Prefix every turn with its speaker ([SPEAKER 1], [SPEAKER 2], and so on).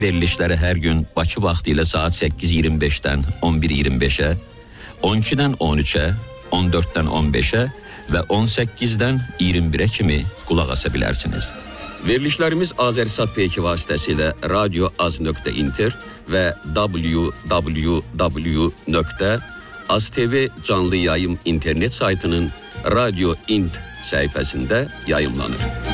[SPEAKER 1] Verilişləri hər gün Bakı vaxtı ilə saat 8:25-dən 11:25-ə, 12-dən 13-ə, 14-dən 15-ə və 18-dən 21-ə kimi qulaq asa bilərsiniz. Verilişlərimiz Azərisat P2 vasitəsilə radioaz.inter və www.aztv canlı yayım internet saytının Radio Int səhifəsində yayımlanır.